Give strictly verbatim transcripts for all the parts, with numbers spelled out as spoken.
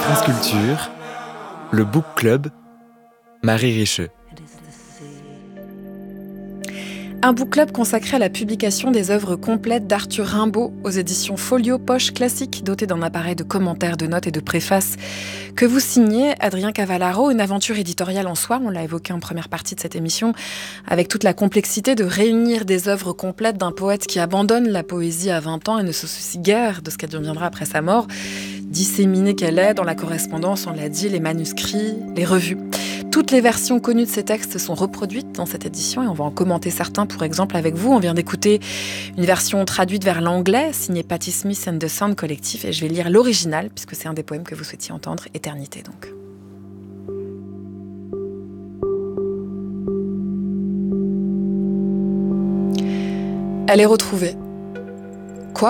France Culture, le Book Club, Marie Richeux. Un book club consacré à la publication des œuvres complètes d'Arthur Rimbaud aux éditions Folio Poche Classique, doté d'un appareil de commentaires, de notes et de préfaces que vous signez, Adrien Cavallaro. Une aventure éditoriale en soi, on l'a évoqué en première partie de cette émission, avec toute la complexité de réunir des œuvres complètes d'un poète qui abandonne la poésie à vingt ans et ne se soucie guère de ce qu'elle deviendra après sa mort, disséminée qu'elle est dans la correspondance, on l'a dit, les manuscrits, les revues. Toutes les versions connues de ces textes sont reproduites dans cette édition et on va en commenter certains, pour exemple, avec vous. On vient d'écouter une version traduite vers l'anglais, signée Patti Smith and the Sound Collective, et je vais lire l'original, puisque c'est un des poèmes que vous souhaitiez entendre, Éternité donc. Elle est retrouvée. Quoi ?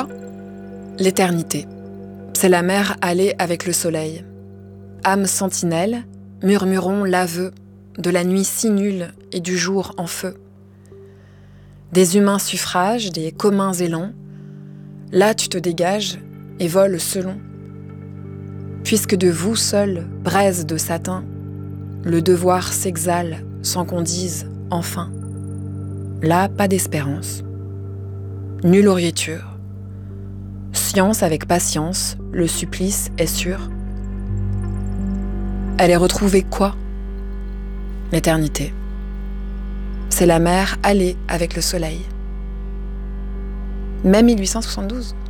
L'éternité. C'est la mer allée avec le soleil. Âme sentinelle, murmurons l'aveu de la nuit si nulle et du jour en feu. Des humains suffrages, des communs élans, là tu te dégages et voles selon. Puisque de vous seul, braise de satin, le devoir s'exhale sans qu'on dise enfin. Là, pas d'espérance, nulle lauriture. Science avec patience, le supplice est sûr. Elle est retrouvée quoi ? L'éternité. C'est la mer allée avec le soleil. Mai mille huit cent soixante-douze.